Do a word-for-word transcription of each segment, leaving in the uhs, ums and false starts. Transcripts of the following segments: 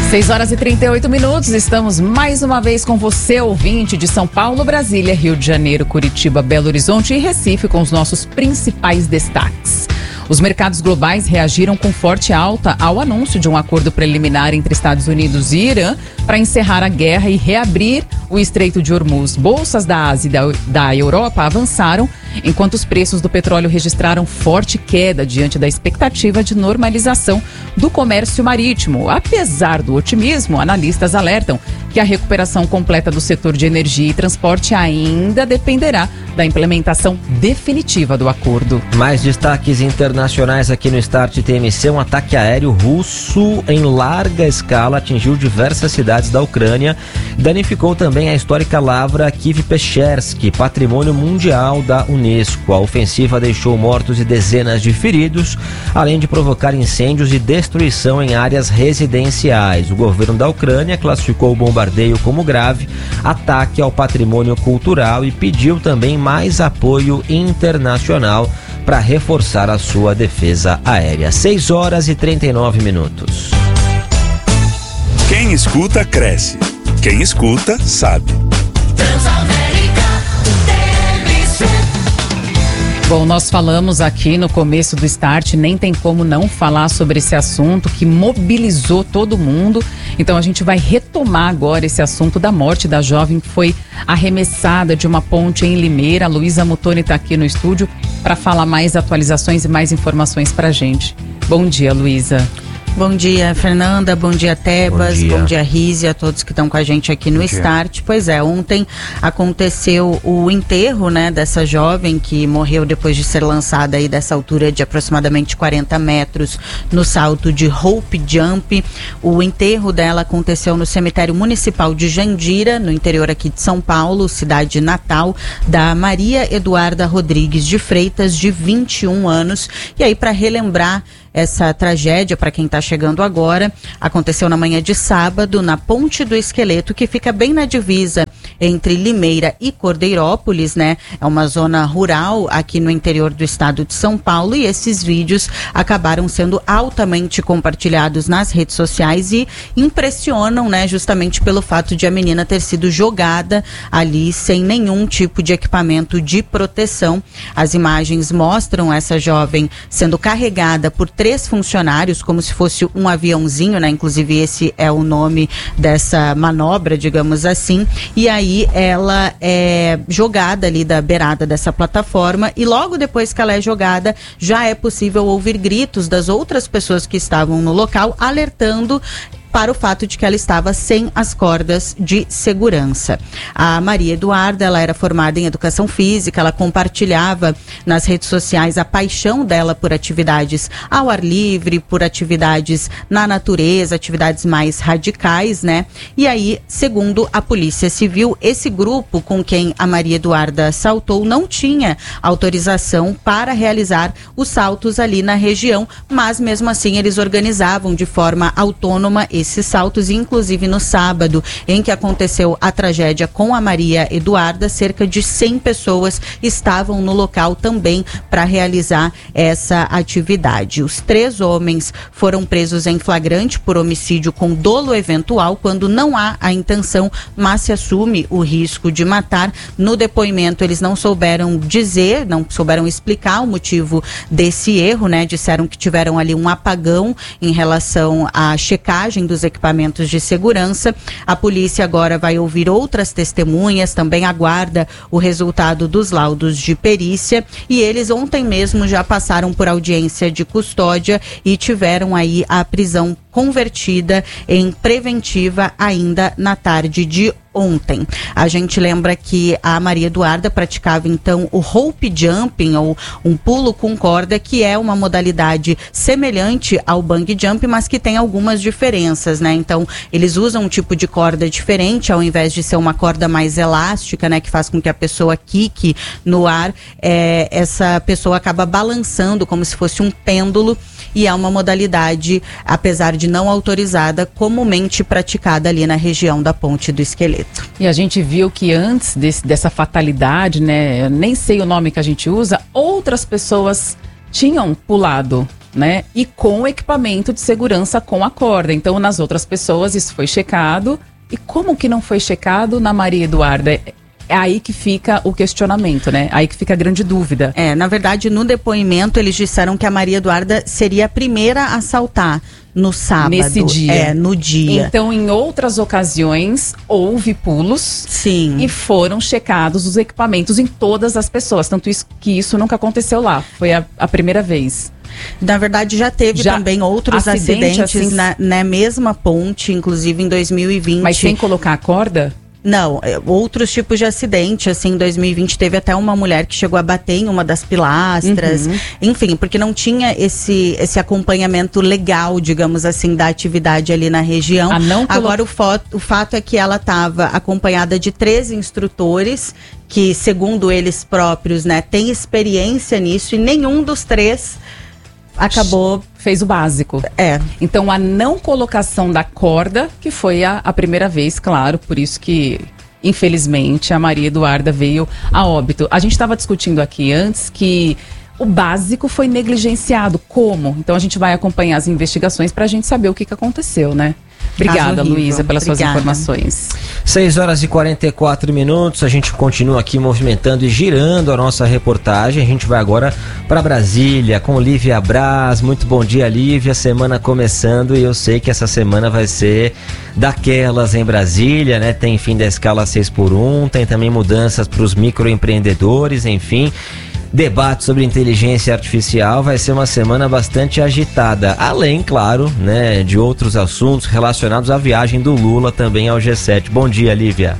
seis horas e trinta e oito minutos, estamos mais uma vez com você, ouvinte de São Paulo, Brasília, Rio de Janeiro, Curitiba, Belo Horizonte e Recife, com os nossos principais destaques. Os mercados globais reagiram com forte alta ao anúncio de um acordo preliminar entre Estados Unidos e Irã para encerrar a guerra e reabrir o Estreito de Hormuz. Bolsas da Ásia e da, da Europa avançaram, enquanto os preços do petróleo registraram forte queda diante da expectativa de normalização do comércio marítimo. Apesar do otimismo, analistas alertam que a recuperação completa do setor de energia e transporte ainda dependerá da implementação definitiva do acordo. Mais destaques internacionais aqui no Start T M C. Um ataque aéreo russo em larga escala atingiu diversas cidades da Ucrânia e danificou também a histórica lavra Kiev-Pechersky, patrimônio mundial da Unesco. A ofensiva deixou mortos e dezenas de feridos, além de provocar incêndios e destruição em áreas residenciais. O governo da Ucrânia classificou o bombardeio como grave ataque ao patrimônio cultural e pediu também mais apoio internacional para reforçar a sua defesa aérea. seis horas e trinta e nove minutos. Quem escuta, cresce. Quem escuta, sabe. Bom, nós falamos aqui no começo do Start, nem tem como não falar sobre esse assunto que mobilizou todo mundo. Então a gente vai retomar agora esse assunto da morte da jovem que foi arremessada de uma ponte em Limeira. A Luísa Mutoni está aqui no estúdio para falar mais atualizações e mais informações para a gente. Bom dia, Luísa. Bom dia, Fernanda. Bom dia, Tebas. Bom dia, Bom dia Rízia, a todos que estão com a gente aqui no Start. Pois é, ontem aconteceu o enterro, né, dessa jovem que morreu depois de ser lançada aí dessa altura de aproximadamente quarenta metros no salto de Hope Jump. O enterro dela aconteceu no cemitério municipal de Jandira, no interior aqui de São Paulo, cidade natal da Maria Eduarda Rodrigues de Freitas, de vinte e um anos. E aí, para relembrar essa tragédia, para quem está chegando agora, aconteceu na manhã de sábado na Ponte do Esqueleto, que fica bem na divisa entre Limeira e Cordeirópolis, né? É uma zona rural aqui no interior do estado de São Paulo, e esses vídeos acabaram sendo altamente compartilhados nas redes sociais e impressionam, né? Justamente pelo fato de a menina ter sido jogada ali sem nenhum tipo de equipamento de proteção. As imagens mostram essa jovem sendo carregada por três funcionários, como se fosse um aviãozinho, né? Inclusive esse é o nome dessa manobra, digamos assim. E aí ela é jogada ali da beirada dessa plataforma, e logo depois que ela é jogada, já é possível ouvir gritos das outras pessoas que estavam no local, alertando para o fato de que ela estava sem as cordas de segurança. A Maria Eduarda, ela era formada em educação física, ela compartilhava nas redes sociais a paixão dela por atividades ao ar livre, por atividades na natureza, atividades mais radicais, né? E aí, segundo a Polícia Civil, esse grupo com quem a Maria Eduarda saltou não tinha autorização para realizar os saltos ali na região, mas mesmo assim eles organizavam de forma autônoma esses saltos, e inclusive no sábado em que aconteceu a tragédia com a Maria Eduarda, cerca de cem pessoas estavam no local também para realizar essa atividade. Os três homens foram presos em flagrante por homicídio com dolo eventual, quando não há a intenção, mas se assume o risco de matar. No depoimento eles não souberam dizer, não souberam explicar o motivo desse erro, né? Disseram que tiveram ali um apagão em relação à checagem dos equipamentos de segurança. A polícia agora vai ouvir outras testemunhas, também aguarda o resultado dos laudos de perícia, e eles ontem mesmo já passaram por audiência de custódia e tiveram aí a prisão convertida em preventiva ainda na tarde de ontem. A gente lembra que a Maria Eduarda praticava então o rope jumping, ou um pulo com corda, que é uma modalidade semelhante ao bungee jump, mas que tem algumas diferenças, né? Então, eles usam um tipo de corda diferente, ao invés de ser uma corda mais elástica, né, que faz com que a pessoa quique no ar, é, essa pessoa acaba balançando como se fosse um pêndulo, e é uma modalidade, apesar de não autorizada, comumente praticada ali na região da Ponte do Esqueleto. E a gente viu que antes desse, dessa fatalidade, né, eu nem sei o nome que a gente usa, outras pessoas tinham pulado né? E com equipamento de segurança com a corda. Então, nas outras pessoas isso foi checado. E como que não foi checado na Maria Eduarda? É aí que fica o questionamento, né? Aí que fica a grande dúvida. É, na verdade, no depoimento eles disseram que a Maria Eduarda seria a primeira a saltar no sábado. Nesse dia. É, no dia. Então, em outras ocasiões, houve pulos. Sim. E foram checados os equipamentos em todas as pessoas. Tanto isso, que isso nunca aconteceu lá. Foi a, a primeira vez. Na verdade, já teve já também outros acidente, acidentes assim, na, na mesma ponte, inclusive em dois mil e vinte. Mas sem colocar a corda? Não, outros tipos de acidente, assim, em dois mil e vinte teve até uma mulher que chegou a bater em uma das pilastras, uhum. Enfim, porque não tinha esse, esse acompanhamento legal, digamos assim, da atividade ali na região. Ah, não colo... Agora o, foto, o fato é que ela estava acompanhada de três instrutores, que segundo eles próprios, né, tem experiência nisso, e nenhum dos três acabou... Fez o básico. É. Então, a não colocação da corda, que foi a, a primeira vez, claro, por isso que, infelizmente, a Maria Eduarda veio a óbito. A gente estava discutindo aqui antes que o básico foi negligenciado. Como? Então, a gente vai acompanhar as investigações para a gente saber o que, que aconteceu, né? Obrigada, Luísa, pelas Obrigada. suas informações. seis horas e quarenta e quatro minutos, a gente continua aqui movimentando e girando a nossa reportagem. A gente vai agora para Brasília com Lívia Braz. Muito bom dia, Lívia. Semana começando e eu sei que essa semana vai ser daquelas em Brasília, né? Tem fim da escala seis por um, tem também mudanças para os microempreendedores, enfim... Debate sobre inteligência artificial. Vai ser uma semana bastante agitada, além, claro, né, de outros assuntos relacionados à viagem do Lula também ao G sete. Bom dia, Lívia.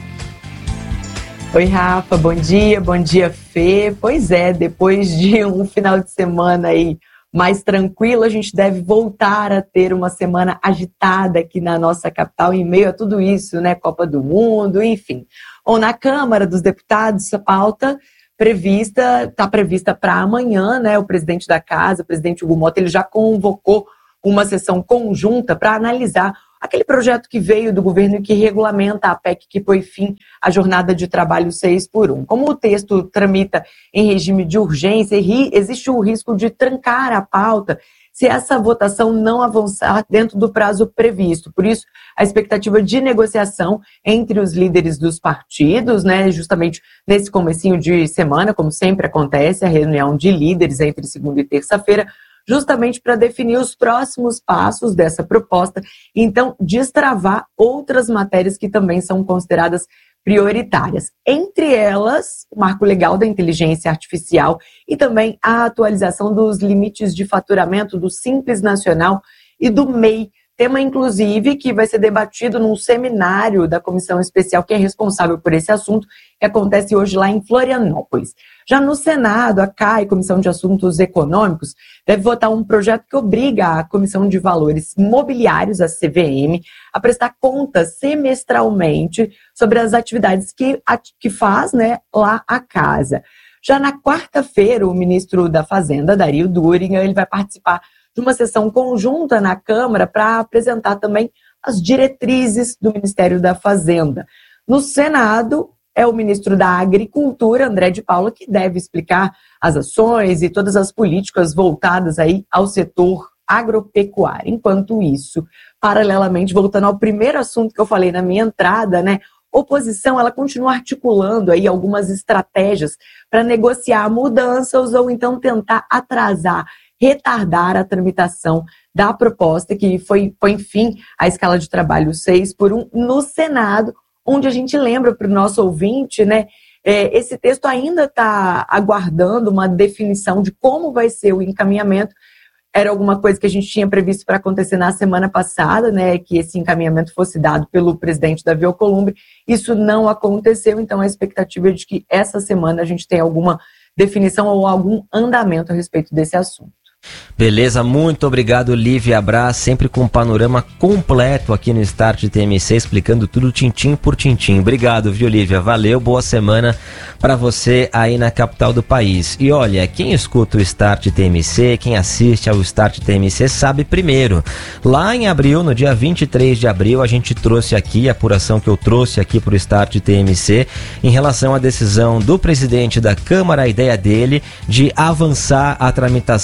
Oi, Rafa, bom dia, bom dia, Fê. Pois é, depois de um final de semana aí mais tranquilo, a gente deve voltar a ter uma semana agitada aqui na nossa capital, em meio a tudo isso, né, Copa do Mundo, enfim. Ou na Câmara dos Deputados, a pauta prevista, está prevista para amanhã, né? O presidente da casa, o presidente Hugo Mota, ele já convocou uma sessão conjunta para analisar aquele projeto que veio do governo e que regulamenta a P E C que põe fim à jornada de trabalho seis por um. Como o texto tramita em regime de urgência, existe o risco de trancar a pauta se essa votação não avançar dentro do prazo previsto. Por isso, a expectativa de negociação entre os líderes dos partidos, né, justamente nesse comecinho de semana, como sempre acontece, a reunião de líderes entre segunda e terça-feira, justamente para definir os próximos passos dessa proposta e, então, destravar outras matérias que também são consideradas prioritárias. Entre elas, o marco legal da inteligência artificial e também a atualização dos limites de faturamento do Simples Nacional e do M E I, tema, inclusive, que vai ser debatido num seminário da comissão especial que é responsável por esse assunto, que acontece hoje lá em Florianópolis. Já no Senado, a C A I, Comissão de Assuntos Econômicos, deve votar um projeto que obriga a Comissão de Valores Mobiliários, a C V M, a prestar contas semestralmente sobre as atividades que, que faz, né, lá a casa. Já na quarta-feira, o ministro da Fazenda, Dario Duriga, ele vai participar de uma sessão conjunta na Câmara para apresentar também as diretrizes do Ministério da Fazenda. No Senado, é o ministro da Agricultura, André de Paula, que deve explicar as ações e todas as políticas voltadas aí ao setor agropecuário. Enquanto isso, paralelamente, voltando ao primeiro assunto que eu falei na minha entrada, né? Oposição, ela continua articulando aí algumas estratégias para negociar mudanças ou então tentar atrasar, retardar a tramitação da proposta que foi, põe fim à escala de trabalho seis por um no Senado, onde a gente lembra para o nosso ouvinte, né, é, esse texto ainda está aguardando uma definição de como vai ser o encaminhamento. Era alguma coisa que a gente tinha previsto para acontecer na semana passada, né, que esse encaminhamento fosse dado pelo presidente Davi Alcolumbre. Isso não aconteceu, então a expectativa é de que essa semana a gente tenha alguma definição ou algum andamento a respeito desse assunto. Beleza, muito obrigado, Lívia Braz, sempre com um panorama completo aqui no Start T M C, explicando tudo tintim por tintim. Obrigado, viu, Lívia? Valeu, boa semana para você aí na capital do país. E olha, quem escuta o Start T M C, quem assiste ao Start T M C sabe primeiro. Lá em abril, no dia vinte e três de abril, a gente trouxe aqui, a apuração que eu trouxe aqui para o Start T M C, em relação à decisão do presidente da Câmara, a ideia dele de avançar a tramitação desse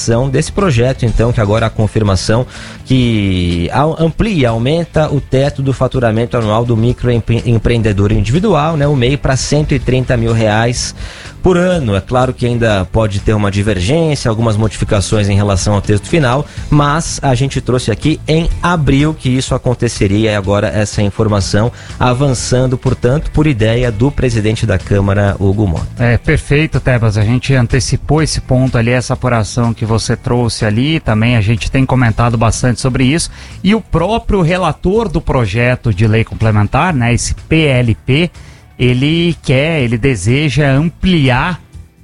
esse projeto, então, que agora a confirmação que amplia, aumenta o teto do faturamento anual do microempreendedor individual, né, o M E I, para cento e trinta mil reais por ano. É claro que ainda pode ter uma divergência, algumas modificações em relação ao texto final, mas a gente trouxe aqui em abril que isso aconteceria e agora essa informação avançando, portanto, por ideia do presidente da Câmara, Hugo Mota. É, perfeito, Tebas. A gente antecipou esse ponto ali, essa apuração que você trouxe ali, também a gente tem comentado bastante sobre isso, e o próprio relator do projeto de lei complementar, né, esse P L P, ele quer, ele deseja ampliar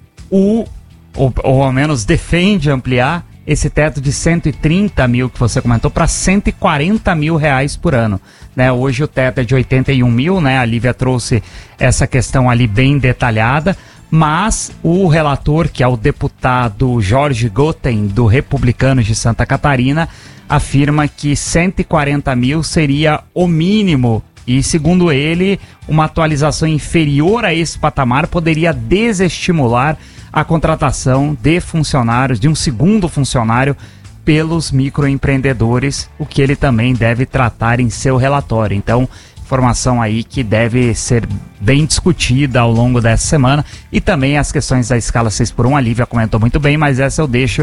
o, ou, ou ao menos defende ampliar esse teto de cento e trinta mil que você comentou para cento e quarenta mil reais por ano, né? Hoje o teto é de oitenta e um mil, né? A Lívia trouxe essa questão ali bem detalhada, mas o relator, que é o deputado Jorge Gotten, do Republicanos de Santa Catarina, afirma que cento e quarenta mil seria o mínimo. E, segundo ele, uma atualização inferior a esse patamar poderia desestimular a contratação de funcionários, de um segundo funcionário, pelos microempreendedores, o que ele também deve tratar em seu relatório. Então, informação aí que deve ser bem discutida ao longo dessa semana. E também as questões da escala seis por um, a Lívia comentou muito bem, mas essa eu deixo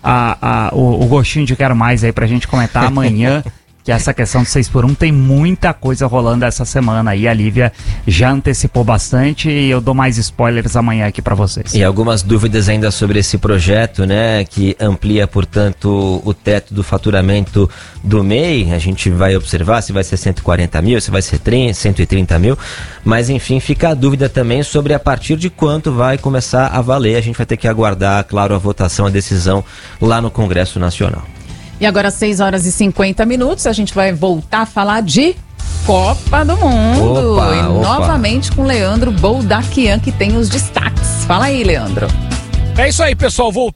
a, a, o, o gostinho de quero mais aí pra gente comentar amanhã. Que essa questão do seis por um tem muita coisa rolando essa semana aí. A Lívia já antecipou bastante e eu dou mais spoilers amanhã aqui para vocês. E algumas dúvidas ainda sobre esse projeto, né? Que amplia, portanto, o teto do faturamento do M E I. A gente vai observar se vai ser cento e quarenta mil, se vai ser cento e trinta mil. Mas, enfim, fica a dúvida também sobre a partir de quanto vai começar a valer. A gente vai ter que aguardar, claro, a votação, a decisão lá no Congresso Nacional. E agora, seis horas e cinquenta minutos, a gente vai voltar a falar de Copa do Mundo. Opa, e opa. novamente com Leandro Boldaquian, que tem os destaques. Fala aí, Leandro. É isso aí, pessoal. Voltando.